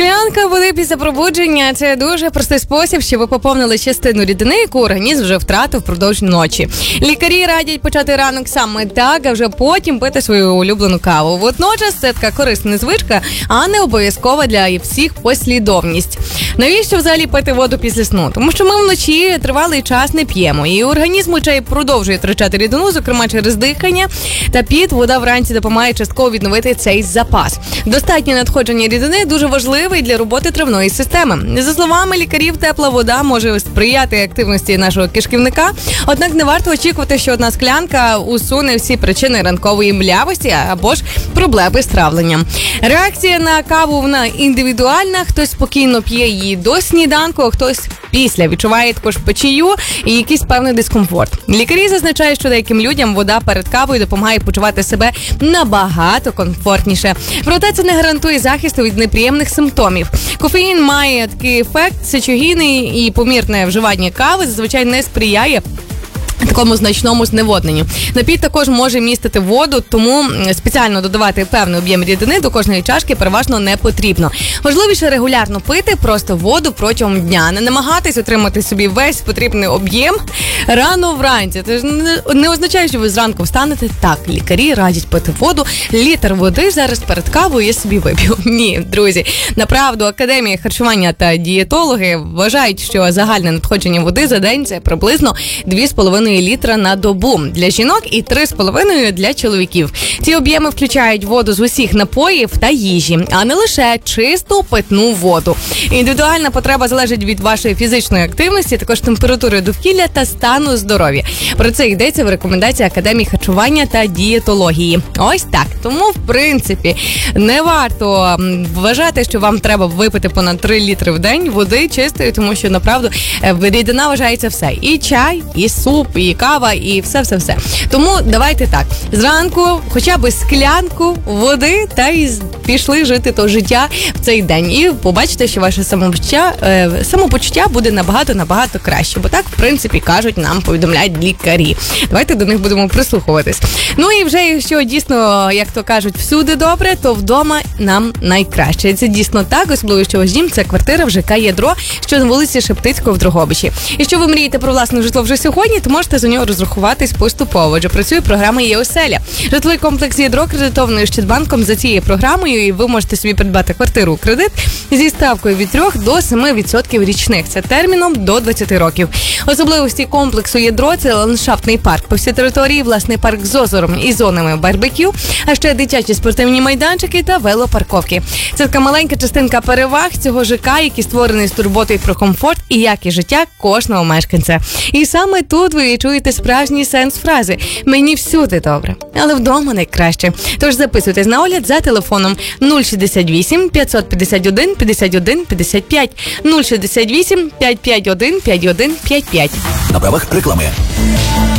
Склянка води після пробудження – це дуже простий спосіб, щоб ви поповнили частину рідини, яку організм вже втратив впродовж ночі. Лікарі радять почати ранок саме так, а вже потім пити свою улюблену каву. Водночас це така корисна звичка, а не обов'язкова для всіх послідовність. Навіщо взагалі пити воду після сну? Тому що ми вночі тривалий час не п'ємо, і організм хоча й продовжує втрачати рідину, зокрема через дихання та піт, вода вранці допомагає частково відновити цей запас. Достатнє надходження рідини дуже важливий для роботи травної системи. За словами лікарів, тепла вода може сприяти активності нашого кишківника, однак не варто очікувати, що одна склянка усуне всі причини ранкової млявості або ж проблеми з травленням. Реакція на каву вона індивідуальна, хтось спокійно п'є її до сніданку, а хтось після відчуває також печію і якийсь певний дискомфорт. Лікарі зазначають, що деяким людям вода перед кавою допомагає почувати себе набагато комфортніше. Проте це не гарантує захисту від неприємних симптомів. Кофеїн має такий ефект сечогінний, і помірне вживання кави зазвичай не сприяє такому значному зневодненню. Напій також може містити воду, тому спеціально додавати певний об'єм рідини до кожної чашки переважно не потрібно. Важливіше регулярно пити просто воду протягом дня. Не намагатись отримати собі весь потрібний об'єм рано вранці. Це ж не означає, що ви зранку встанете. Так, лікарі радять пити воду. Літр води зараз перед кавою я собі вип'ю. Ні, друзі. Направду, Академія харчування та дієтологи вважають, що загальне надходження води за день – це приблизно 2,5 літра на добу для жінок і 3,5 для чоловіків. Ці об'єми включають воду з усіх напоїв та їжі, а не лише чисту питну воду. Індивідуальна потреба залежить від вашої фізичної активності, також температури довкілля та стану здоров'я. Про це йдеться в рекомендації Академії харчування та дієтології. Ось так. Тому, в принципі, не варто вважати, що вам треба випити понад 3 літри в день води чистої, тому що, направду, рідина вважається все. І чай, і суп, і кава, і все-все-все. Тому давайте так. Зранку хоча б склянку води та й пішли жити то життя в цей день. І побачите, що ваше самопочуття буде набагато краще. Бо так, в принципі, кажуть, нам повідомляють лікарі. Давайте до них будемо прислухуватись. Ну і вже, якщо дійсно, як то кажуть, всюди добре, то вдома нам найкраще. Це дійсно так, особливо, що ваш дім – це квартира в ЖК «Ядро», що на вулиці Шептицького в Дрогобичі. Якщо ви мрієте про власне житло вже сьогодні, то можете за нього розрахуватись поступово, адже працює програма «Є-оселя». Житловий комплекс «Ядро» кредитований Ощадбанком за цією програмою, і ви можете собі придбати квартиру у кредит зі ставкою від 3 до 7% річних. Це терміном до 20 років. Особливості комплексу «Ядро» – це ландшафтний парк по всій території, власний парк з озером і зонами барбекю, а ще дитячі спортивні майданчики та велопарковки. Це така маленька частинка переваг цього ЖК, який створений з турботою про комфорт і якість життя кожного мешканця. І саме тут ви відчуєте справжній сенс фрази «Мені всюди добре, але вдома найкраще». Тож записуйтесь на огляд за телефоном 068 551 51 55 068 551 51 55. На правах реклами.